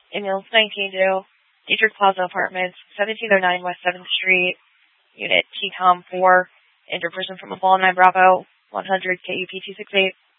Ambulance 19 Dietrich Plaza Apartments, 1709 West 7th Street, Unit TCOM 4, injured person from a ball 9 Bravo, 100 KUP 268.